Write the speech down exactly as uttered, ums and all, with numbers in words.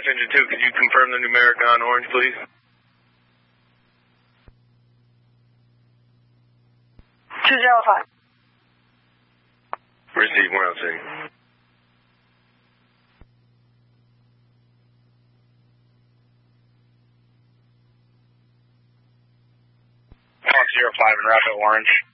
Engine two, could you confirm the numeric on orange, please? two zero five. Receive, we're outside. Fox zero five in Rapid Orange.